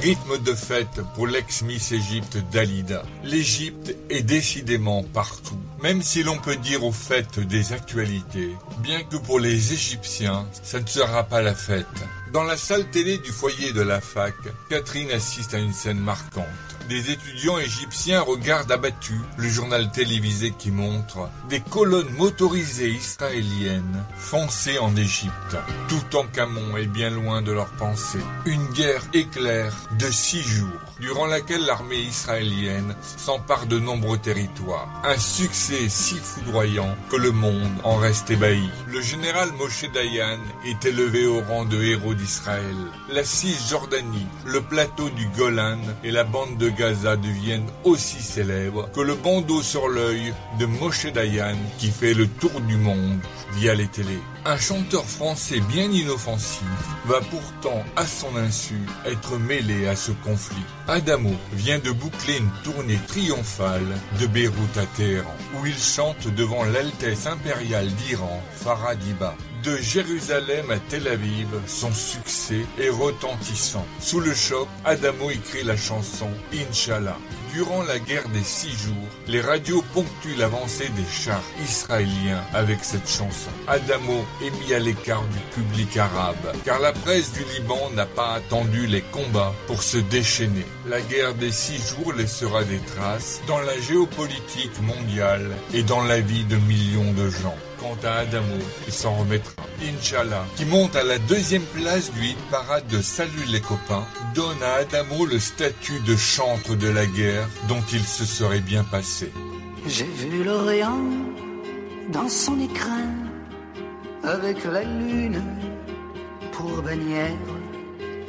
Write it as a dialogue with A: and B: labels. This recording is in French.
A: rythme de fête pour l'ex-Miss Égypte Dalida. L'Égypte est décidément partout. Même si l'on peut dire au fait des actualités, bien que pour les Égyptiens, ça ne sera pas la fête. Dans la salle télé du foyer de la fac, Catherine assiste à une scène marquante. Des étudiants égyptiens regardent abattus le journal télévisé qui montre des colonnes motorisées israéliennes foncer en Égypte. Tout en Camon est bien loin de leurs pensées. Une guerre éclair de 6 jours, durant laquelle l'armée israélienne s'empare de nombreux territoires. Un succès si foudroyant que le monde en reste ébahi. Le général Moshe Dayan est élevé au rang de héros d'Israël. La Cisjordanie, le plateau du Golan et la bande de Gaza deviennent aussi célèbres que le bandeau sur l'œil de Moshe Dayan qui fait le tour du monde via les télés. Un chanteur français bien inoffensif va pourtant, à son insu, être mêlé à ce conflit. Adamo vient de boucler une tournée triomphale de Beyrouth à Téhéran, où il chante devant l'Altesse impériale d'Iran, Farah Diba. De Jérusalem à Tel Aviv, son succès est retentissant. Sous le choc, Adamo écrit la chanson Inch'Allah. Durant la guerre des 6 jours, les radios ponctuent l'avancée des chars israéliens avec cette chanson. Adamo est mis à l'écart du public arabe, car la presse du Liban n'a pas attendu les combats pour se déchaîner. La guerre des 6 jours laissera des traces dans la géopolitique mondiale et dans la vie de millions de gens. Quant à Adamo, il s'en remettra. Inch'Allah, qui monte à la 2e place du hit parade de Salut les copains, donne à Adamo le statut de chantre de la guerre dont il se serait bien passé.
B: J'ai vu l'Orient dans son écrin avec la lune pour bannière.